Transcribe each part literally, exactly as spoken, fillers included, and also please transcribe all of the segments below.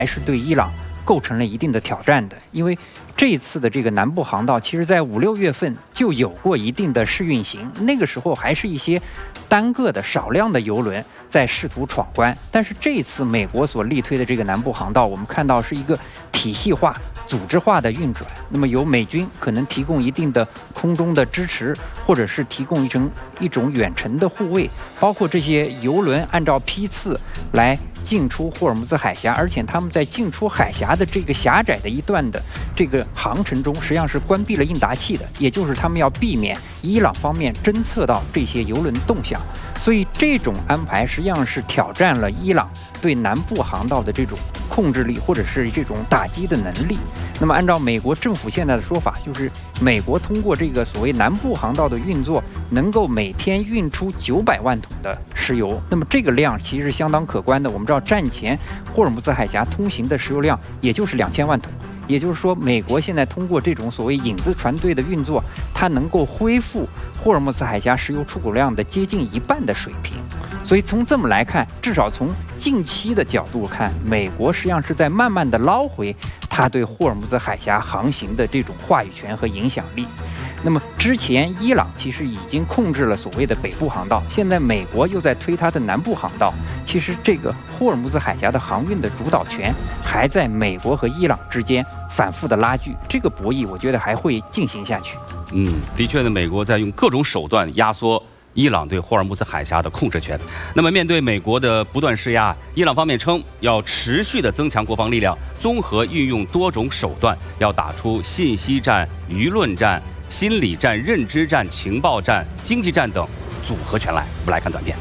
还是对伊朗构成了一定的挑战的，因为这一次的这个南部航道，其实在五六月份就有过一定的试运行，那个时候还是一些单个的少量的油轮在试图闯关，但是这一次美国所力推的这个南部航道，我们看到是一个体系化、组织化的运转，那么由美军可能提供一定的空中的支持，或者是提供一种一种远程的护卫，包括这些油轮按照批次来进出霍尔木兹海峡，而且他们在进出海峡的这个狭窄的一段的这个航程中，实际上是关闭了应答器的，也就是他们要避免伊朗方面侦测到这些油轮动向，所以这种安排实际上是挑战了伊朗对南部航道的这种控制力或者是这种打击的能力。那么按照美国政府现在的说法，就是美国通过这个所谓南部航道的运作，能够每天运出九百万桶的石油，那么这个量其实是相当可观的。我们知道战前霍尔木兹海峡通行的石油量也就是两千万桶，也就是说美国现在通过这种所谓影子船队的运作，它能够恢复霍尔木兹海峡石油出口量的接近一半的水平。所以从这么来看，至少从近期的角度看，美国实际上是在慢慢的捞回它对霍尔木兹海峡航行的这种话语权和影响力。那么之前伊朗其实已经控制了所谓的北部航道，现在美国又在推它的南部航道，其实这个霍尔木兹海峡的航运的主导权还在美国和伊朗之间反复的拉锯，这个博弈我觉得还会进行下去。 嗯，的确呢，美国在用各种手段压缩伊朗对霍尔木兹海峡的控制权。那么面对美国的不断施压，伊朗方面称要持续的增强国防力量，综合运用多种手段，要打出信息战、舆论战、心理战、认知战、情报战、经济战等组合拳来。我们来看短片。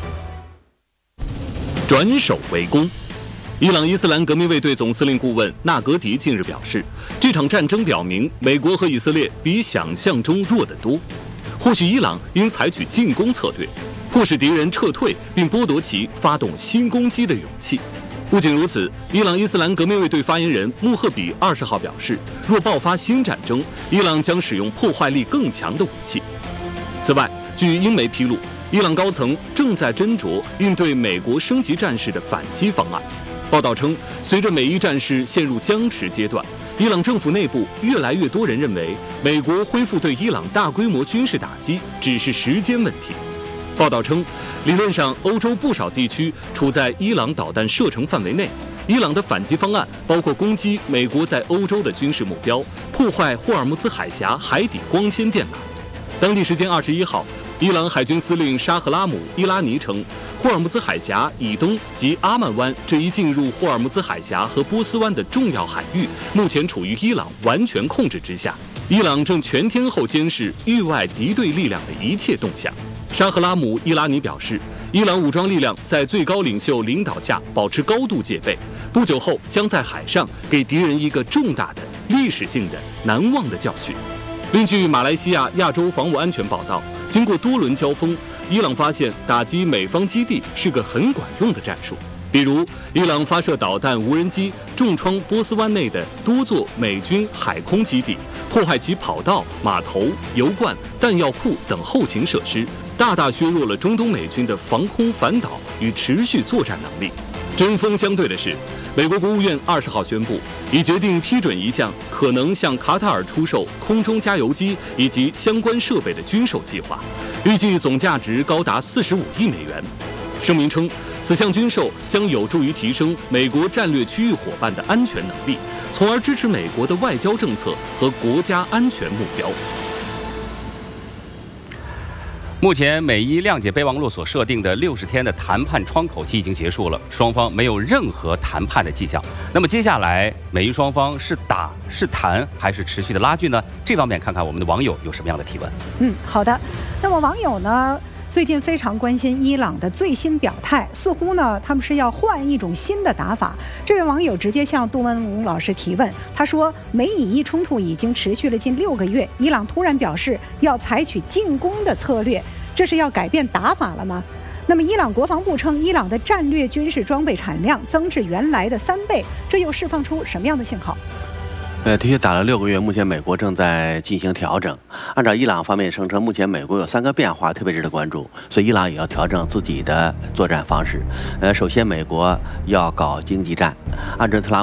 转守为攻。伊朗伊斯兰革命卫队总司令顾问纳格迪近日表示，这场战争表明美国和以色列比想象中弱得多。或许伊朗应采取进攻策略，迫使敌人撤退，并剥夺其发动新攻击的勇气。不仅如此，伊朗伊斯兰革命卫队发言人穆赫比二十号表示，若爆发新战争，伊朗将使用破坏力更强的武器。此外，据英媒披露，伊朗高层正在斟酌应对美国升级战事的反击方案。报道称，随着美伊战事陷入僵持阶段，伊朗政府内部越来越多人认为，美国恢复对伊朗大规模军事打击只是时间问题。报道称，理论上欧洲不少地区处在伊朗导弹射程范围内，伊朗的反击方案包括攻击美国在欧洲的军事目标，破坏霍尔木兹海峡海底光纤电缆。当地时间二十一号，伊朗海军司令沙赫拉姆·伊拉尼称，霍尔木兹海峡以东及阿曼湾这一进入霍尔木兹海峡和波斯湾的重要海域，目前处于伊朗完全控制之下。伊朗正全天候监视域外敌对力量的一切动向。沙赫拉姆·伊拉尼表示，伊朗武装力量在最高领袖领导下保持高度戒备，不久后将在海上给敌人一个重大的、历史性的、难忘的教训。另据马来西亚亚洲防务安全报道，经过多轮交锋，伊朗发现打击美方基地是个很管用的战术。比如，伊朗发射导弹无人机重创波斯湾内的多座美军海空基地，破坏其跑道、码头、油罐、弹药库等后勤设施，大大削弱了中东美军的防空反导与持续作战能力。针锋相对的是，美国国务院二十号宣布，已决定批准一项可能向卡塔尔出售空中加油机以及相关设备的军售计划，预计总价值高达四十五亿美元。声明称，此项军售将有助于提升美国战略区域伙伴的安全能力，从而支持美国的外交政策和国家安全目标。 目前，美伊谅解备忘录所设定的六十天的谈判窗口期已经结束了，双方没有任何谈判的迹象。那么接下来，美伊双方是打是谈还是持续的拉锯呢？这方面看看我们的网友有什么样的提问。 嗯，好的。那么网友呢，最近非常关心伊朗的最新表态，似乎呢他们是要换一种新的打法。这位网友直接向杜文龙老师提问，他说，美以伊冲突已经持续了近六个月，伊朗突然表示要采取进攻的策略，这是要改变打法了吗？那么伊朗国防部称，伊朗的战略军事装备产量增至原来的三倍，这又释放出什么样的信号？ 呃，的确打了六个月，目前美国正在进行调整。按照伊朗方面声称，目前美国有三个变化特别值得关注，所以伊朗也要调整自己的作战方式。呃，首先美国要搞经济战，按照特朗普